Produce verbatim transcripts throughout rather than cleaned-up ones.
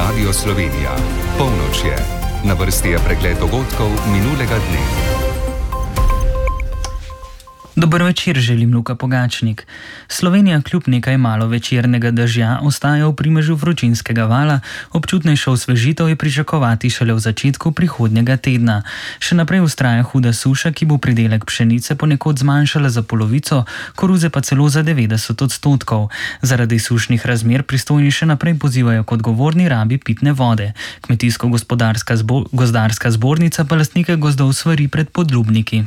Radio Slovenija. Polnoč je. Na vrsti je pregled dogodkov minulega dne. Dober večer, želim Luka Pogačnik. Slovenija kljub nekaj malo večernega dežja ostaja v primežu vročinskega vala, občutnejšo osvežitev je pričakovati šele v začetku prihodnjega tedna. Še naprej vztraja huda suša, ki bo pridelek pšenice ponekod zmanjšala za polovico, koruze pa celo za devetdeset odstotkov. Zaradi sušnih razmer pristojni še naprej pozivajo k odgovorni rabi pitne vode. Kmetijsko-gozdarska zbo- gozdarska zbornica pa lastnike gozdov svari pred podlubniki.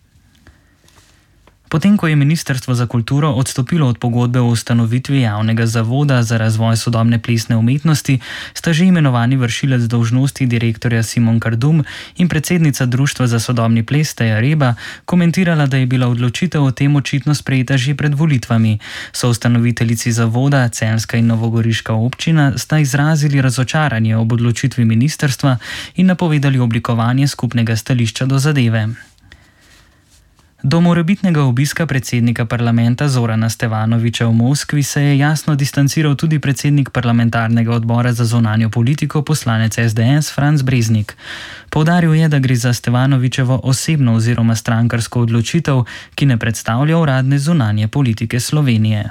Potem, ko je Ministrstvo za kulturo odstopilo od pogodbe o ustanovitvi javnega zavoda za razvoj sodobne plesne umetnosti, sta že imenovani vršilec dolžnosti direktorja Simon Kardum in predsednica Društva za sodobni ples Teja Reba komentirala, da je bila odločitev o tem očitno sprejeta že pred volitvami. Soustanoviteljici zavoda, celjska in novogoriška občina, sta izrazili razočaranje ob odločitvi ministrstva in napovedali oblikovanje skupnega stališča do zadeve. Do morebitnega obiska predsednika parlamenta Zorana Stevanovića v Moskvi se je jasno distanciral tudi predsednik parlamentarnega odbora za zunanjo politiko, poslanec es de es Franc Breznik. Poudaril je, da gre za Stevanovićevo osebno oziroma strankarsko odločitev, ki ne predstavlja uradne zunanje politike Slovenije.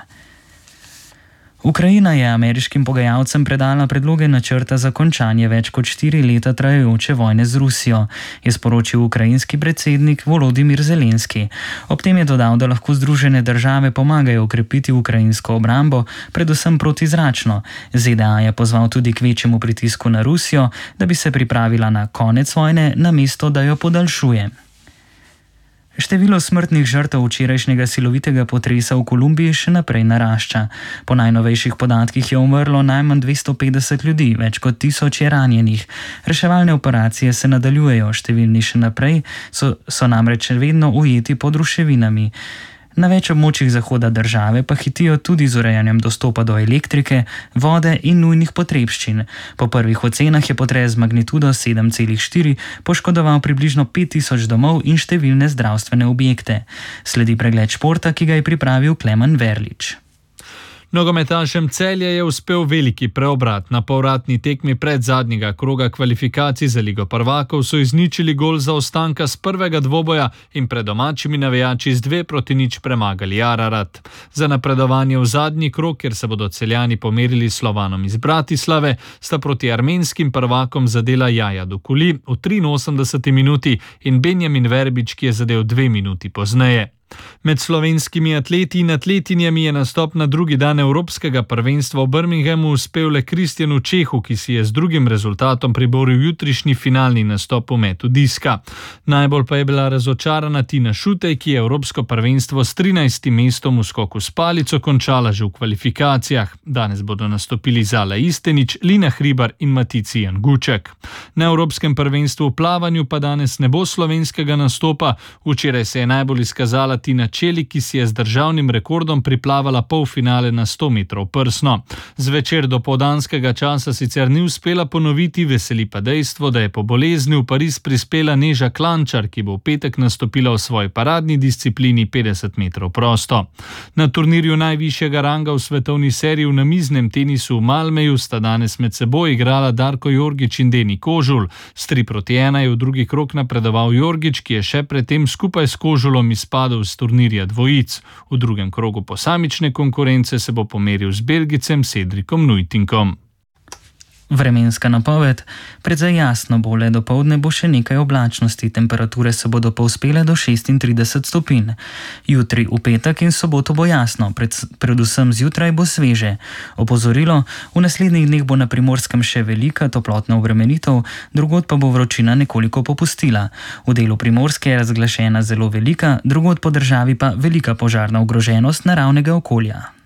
Ukrajina je ameriškim pogajalcem predala predloge načrta za končanje več kot štiri leta trajajoče vojne z Rusijo, je sporočil ukrajinski predsednik Volodimir Zelenski. Ob tem je dodal, da lahko Združene države pomagajo okrepiti ukrajinsko obrambo, predvsem protizračno. ze de a je pozval tudi k večjemu pritisku na Rusijo, da bi se pripravila na konec vojne, namesto da jo podaljšuje. Število smrtnih žrtev včerajšnjega silovitega potresa v Kolumbiji še naprej narašča. Po najnovejših podatkih je umrlo najmanj dvesto petdeset ljudi, več kot tisoč je ranjenih. Reševalne operacije se nadaljujejo, številni še naprej so, so namreč vedno ujeti pod ruševinami. Na več območjih zahoda države pa hitijo tudi z urejanjem dostopa do elektrike, vode in nujnih potrebščin. Po prvih ocenah je potres z magnitudo sedem celih štiri poškodoval približno pet tisoč domov in številne zdravstvene objekte. Sledi pregled športa, ki ga je pripravil Klemen Verlič. Nogometašem Celja je uspel veliki preobrat. Na povratni tekmi pred zadnjega kroga kvalifikacij za Ligo prvakov so izničili gol zaostanka z prvega dvoboja in pred domačimi navijači z dve proti nič premagali Ararat. Za napredovanje v zadnji krog, kjer se bodo Celjani pomerili s Slovanom iz Bratislave, sta proti armenskim prvakom zadela Jaja Dukuli v triinosemdeseti minuti in Benjamin Verbič, ki je zadel dve minuti pozneje. Med slovenskimi atleti in atletinjami je nastop na drugi dan Evropskega prvenstva v Birminghamu uspel le Kristjanu Čehu, ki si je z drugim rezultatom priboril jutrišnji finalni nastop v metu diska. Najbolj pa je bila razočarana Tina Šutej, ki je Evropsko prvenstvo s trinajstim mestom v skoku s palico končala že v kvalifikacijah. Danes bodo nastopili Zala Istenič, Lina Hribar in Matici Janguček. Na Evropskem prvenstvu v plavanju pa danes ne bo slovenskega nastopa. Včeraj se je najbolj izkazala Tina Čelik, ki si je z državnim rekordom priplavala polfinale na sto metrov prsno. Zvečer do povdanskega časa sicer ni uspela ponoviti, veseli pa dejstvo, da je po bolezni v Pariz prispela Neža Klančar, ki bo v petek nastopila v svoji paradni disciplini petdeset metrov prosto. Na turnirju najvišjega ranga v svetovni seriji v namiznem tenisu v Malmeju sta danes med seboj igrala Darko Jorgič in Deni Kožul. S tri proti ena je v drugi krog napredoval Jorgič, ki je še predtem skupaj s Kožulom izpadel z turnirja dvojic. V drugem krogu posamične konkurence se bo pomeril z Belgicem Cedrikom Nuytinkom. Vremenska napoved. Precej jasno bo, le dopoldne bo še nekaj oblačnosti, temperature se bodo povzpele do šestintrideset stopinj. Jutri v petek in soboto bo jasno, pred, predvsem zjutraj bo sveže. Opozorilo, v naslednjih dneh bo na Primorskem še velika toplotna obremenitev, drugod pa bo vročina nekoliko popustila. V delu Primorske je razglašena zelo velika, drugod po državi pa velika požarna ogroženost naravnega okolja.